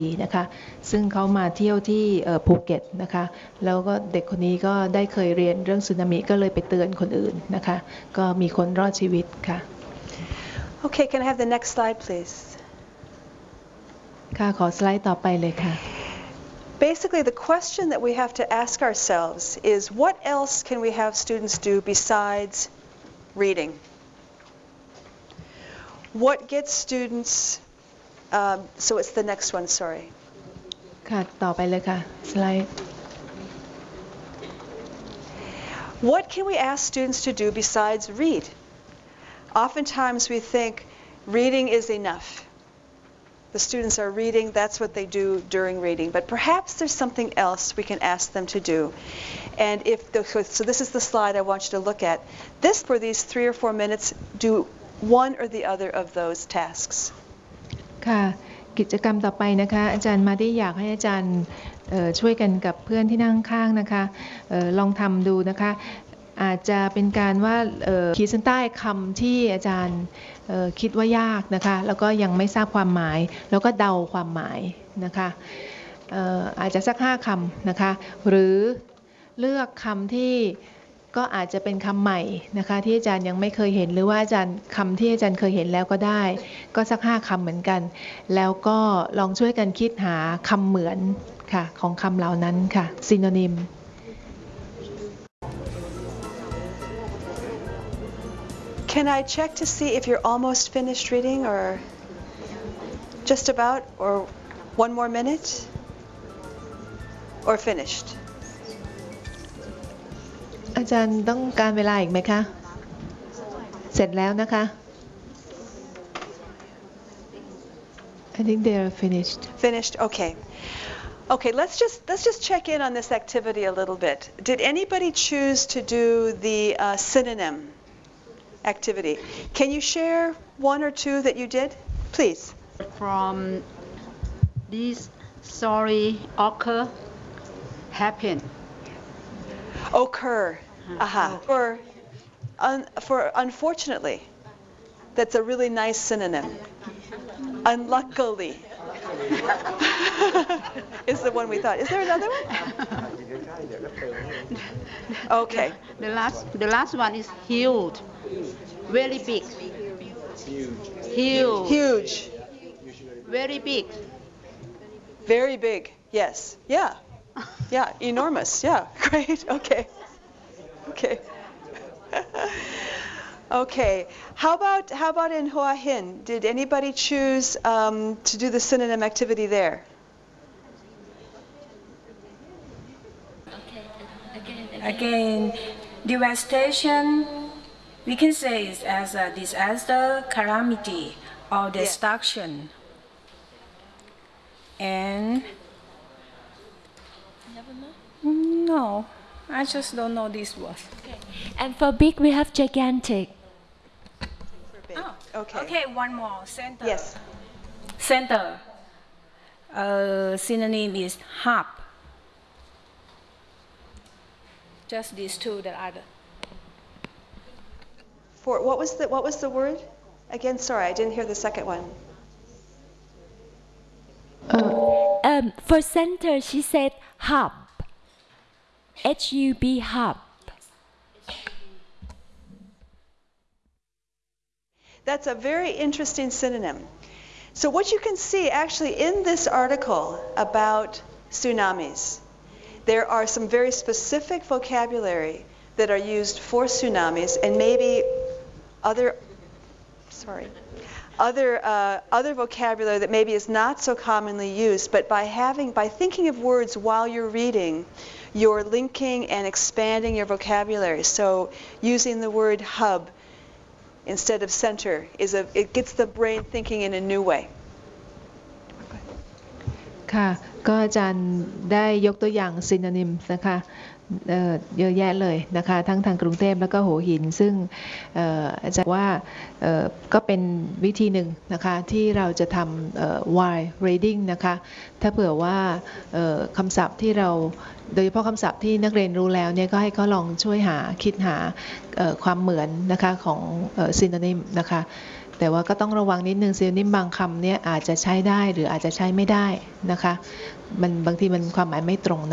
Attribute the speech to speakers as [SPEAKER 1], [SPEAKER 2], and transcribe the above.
[SPEAKER 1] นะคะซึ่งเขามาเที่ยวที่ภูเก็ตนะคะแล้วก็เด็กคนนี้ก็ได้เคยเรียนเรื่องสึนามิก็เลยไปเตือนคนอื่นนะคะก็มีคนรอดชีวิตค่ะ
[SPEAKER 2] Okay, can I have the next slide, please?
[SPEAKER 1] ค่ะขอสไลด์ต่อไปเลยค่ะ
[SPEAKER 2] Basically, the question that we have to ask ourselves is, what else can we have students do besides reading? What gets students, so it's the next one, sorry.
[SPEAKER 1] ค่ะต่อไปเลยค่ะสไลด์
[SPEAKER 2] What can we ask students to do besides read? Oftentimes we think reading is enough. The students are reading, that's what they do during reading. But perhaps there's something else we can ask them to do. And so this is the slide I want you to look at. This, for these 3 or 4 minutes, do one or the other of those tasks.
[SPEAKER 1] ค่ะกิจกรรมต่อไปนะคะอาจารย์มาได้อยากให้อาจารย์ช่วยกันกับเพื่อนที่นั่งข้างนะคะลองทำดูนะคะอาจจะเป็นการว่าขีดเส้นใต้คำที่อาจารย์คิดว่ายากนะคะแล้วก็ยังไม่ทราบความหมายแล้วก็เดาความหมายนะคะอาจจะสัก5คำนะคะหรือเลือกคำที่ก็อาจจะเป็นคำใหม่นะคะที่อาจารย์ยังไม่เคยเห็นหรือว่าอาจารย์คำที่อาจารย์เคยเห็นแล้วก็ได้ก็สัก5คำเหมือนกันแล้วก็ลองช่วยกันคิดหาคำเหมือนค่ะของคำเหล่านั้นค่ะ synonym
[SPEAKER 2] Can I check to see if you're almost finished reading or just about or one more minute or finished?
[SPEAKER 1] อาจารย์ต้องการเวลาอีกไหมคะเสร็จแล้วนะคะ I think they are finished.
[SPEAKER 2] Finished. Okay. Okay. Let's just check in on this activity a little bit. Did anybody choose to do the synonym activity? Can you share one or two that you did, please?
[SPEAKER 3] From this story occur, happen.
[SPEAKER 2] Occur. Aha. For unfortunately, that's a really nice synonym. Unluckily is the one we thought. Is there another one? Okay.
[SPEAKER 3] The last one is huge, very big. Huge.
[SPEAKER 2] Huge.
[SPEAKER 3] Very big.
[SPEAKER 2] Very big. Yes. Yeah. Yeah. Enormous. Yeah. Great. Okay. Okay. Okay. How about in Hua Hin? Did anybody choose to do the synonym activity there?
[SPEAKER 4] Again, devastation, we can say it as a disaster, calamity, or destruction. And no, I just don't know this word.
[SPEAKER 5] Okay. And for big, we have gigantic.
[SPEAKER 4] Oh,
[SPEAKER 2] Okay.
[SPEAKER 4] Okay, one more. Center.
[SPEAKER 2] Yes.
[SPEAKER 4] Center. Synonym is hub. Just these two that are the.
[SPEAKER 2] For what was the word? Again, sorry, I didn't hear the second one.
[SPEAKER 5] For center, she said hub. HUB hub.
[SPEAKER 2] That's a very interesting synonym. So what you can see actually in this article about tsunamis, there are some very specific vocabulary that are used for tsunamis and maybe other vocabulary that maybe is not so commonly used, but by thinking of words while you're reading, you're linking and expanding your vocabulary. So using the word hub instead of center it gets the brain thinking in a new way.
[SPEAKER 1] ค่ะก็อาจารย์ได้ยกตัวอย่าง synonyms นะคะเยอะแยะเลยนะคะทั้งทางกรุงเทพแล้วก็หัวหินซึ่งอาจารย์ว่าก็เป็นวิธีหนึ่งนะคะที่เราจะทำwhile reading นะคะถ้าเผื่อว่าคำศัพท์ที่เราโดยเฉพาะคำศัพท์ที่นักเรียนรู้แล้วเนี่ยก็ให้เขาลองช่วยคิดหาความเหมือนนะคะของsynonym นะคะแต่ว่าก็ต้องระวังนิดนึงซิโนนิมบางคำเนี่ยอาจจะใช้ได้หรืออาจจะใช้ไม่ได้นะคะมันบางทีมันความหมายไม่ตรง